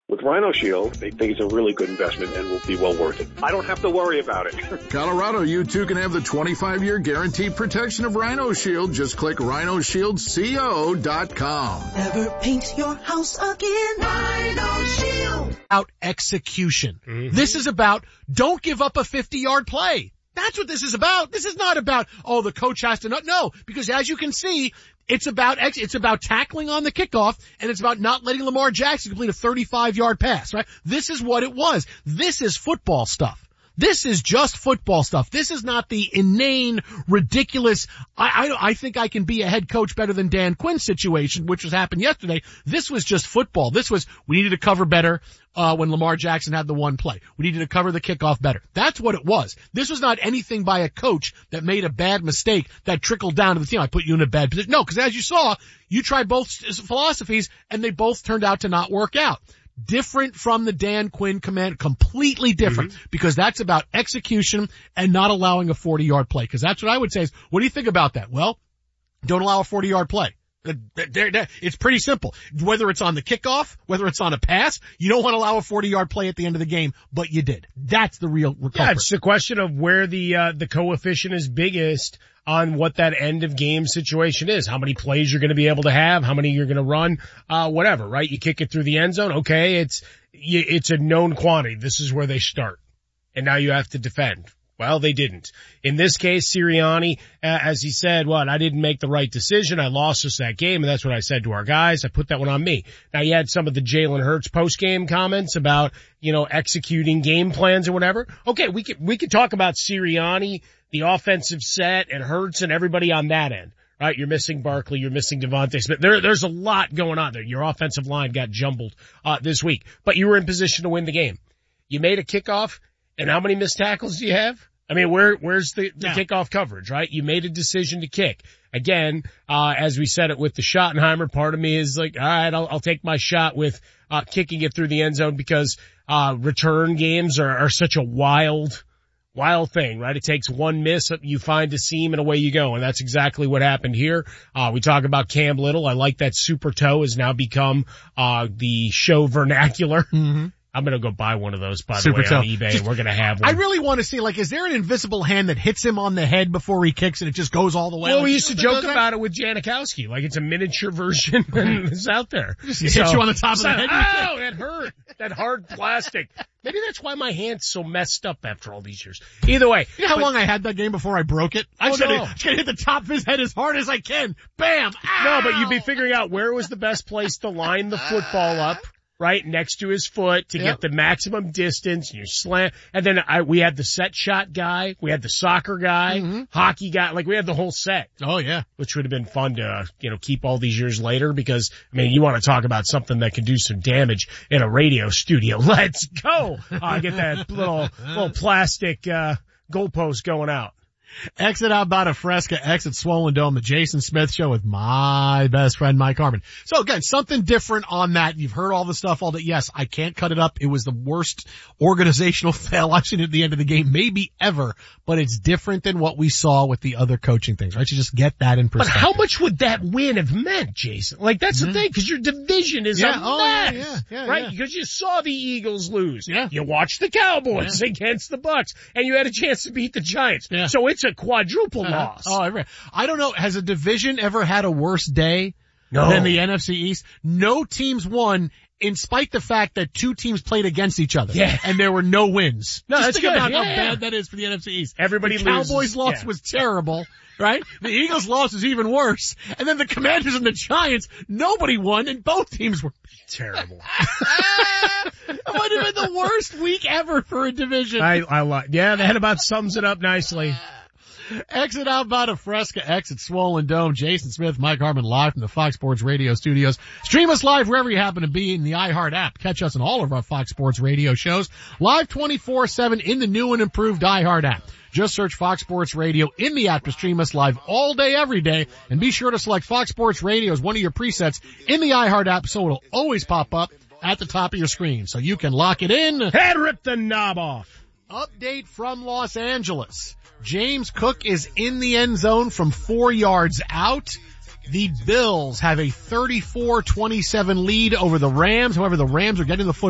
With Rhino Shield, they think it's a really good investment and will be well worth it. I don't have to worry about it. Colorado, you too can have the 25-year guaranteed protection of Rhino Shield. Just click rhinoshieldco.com. Never paint your house again. Rhino Shield. Out execution. Mm-hmm. This is about don't give up a 50-yard play. That's what this is about. This is not about, the coach has to not. No, because as you can see, it's about tackling on the kickoff, and it's about not letting Lamar Jackson complete a 35-yard pass, right? This is what it was. This is football stuff. This is just football stuff. This is not the inane, ridiculous, I think I can be a head coach better than Dan Quinn situation, which has happened yesterday. This was just football. This was, we needed to cover better, when Lamar Jackson had the one play. We needed to cover the kickoff better. That's what it was. This was not anything by a coach that made a bad mistake that trickled down to the team. I put you in a bad position. No, because as you saw, you tried both philosophies and they both turned out to not work out. Different from the Dan Quinn command, completely different, because that's about execution and not allowing a 40-yard play. Because that's what I would say is, what do you think about that? Well, don't allow a 40-yard play. It's pretty simple. Whether it's on the kickoff, whether it's on a pass, you don't want to allow a 40-yard play at the end of the game, but you did. That's the real culprit. Yeah, it's the question of where the coefficient is biggest on what that end of game situation is. How many plays you're going to be able to have, how many you're going to run, whatever, right? You kick it through the end zone. Okay. It's a known quantity. This is where they start. And now you have to defend. Well, they didn't. In this case, Sirianni, as he said, I didn't make the right decision. I lost us that game, and that's what I said to our guys. I put that one on me. Now, you had some of the Jalen Hurts post-game comments about, executing game plans or whatever. Okay, we could talk about Sirianni, the offensive set, and Hurts and everybody on that end. Right, you're missing Barkley, you're missing Devontae Smith. There's a lot going on there. Your offensive line got jumbled this week, but you were in position to win the game. You made a kickoff, and how many missed tackles do you have? I mean, where's the kickoff coverage, right? You made a decision to kick. Again, as we said it with the Schottenheimer, part of me is like, all right, I'll take my shot with kicking it through the end zone, because return games are such a wild thing, right? It takes one miss, you find a seam, and away you go. And that's exactly what happened here. We talk about Cam Little. I like that super toe has now become the show vernacular. Mm-hmm. I'm going to go buy one of those, by the way, on eBay, and we're going to have one. I really want to see, is there an invisible hand that hits him on the head before he kicks and it just goes all the way? Well, we used to joke about it with Janikowski. It's a miniature version and it's out there. Just hit you on the top of the head. Oh, that hurt. That hard plastic. Maybe that's why my hand's so messed up after all these years. Either way. You know how long I had that game before I broke it? I was going to hit the top of his head as hard as I can. Bam! Ow! No, but you'd be figuring out where was the best place to line the football up. Right next to his foot to get the maximum distance. You slam, and then we had the set shot guy, we had the soccer guy, hockey guy. We had the whole set. Oh yeah, which would have been fun to keep all these years later, because you want to talk about something that can do some damage in a radio studio. Let's go! Get that little plastic goalpost going out. Exit out Bada Fresca, exit Swollen Dome, the Jason Smith Show with my best friend Mike Harmon. So again, something different on that. You've heard all the stuff all day. Yes, I can't cut it up. It was the worst organizational fail I've seen at the end of the game, maybe ever, but it's different than what we saw with the other coaching things, right? You just get that in perspective. But how much would that win have meant, Jason? That's the thing, because your division is a mess, right? Because you saw the Eagles lose. Yeah. You watched the Cowboys against the Bucks, and you had a chance to beat the Giants. Yeah. So it's a quadruple loss. I don't know. Has a division ever had a worse day than the NFC East? No teams won, in spite the fact that two teams played against each other. Yeah. And there were no wins. No, Just think about how bad that is for the NFC East. Everybody the Cowboys' loss was terrible. Right? The Eagles' loss is even worse. And then the Commanders and the Giants, nobody won, and both teams were terrible. It might have been the worst week ever for a division. That about sums it up nicely. Exit out Bada Fresca, exit Swollen Dome. Jason Smith, Mike Harmon, live from the Fox Sports Radio studios. Stream us live wherever you happen to be in the iHeart app. Catch us on all of our Fox Sports Radio shows. Live 24/7 in the new and improved iHeart app. Just search Fox Sports Radio in the app to stream us live all day, every day. And be sure to select Fox Sports Radio as one of your presets in the iHeart app, so it'll always pop up at the top of your screen. So you can lock it in. And rip the knob off. Update from Los Angeles. James Cook is in the end zone from 4 yards out. The Bills have a 34-27 lead over the Rams. However, the Rams are getting the football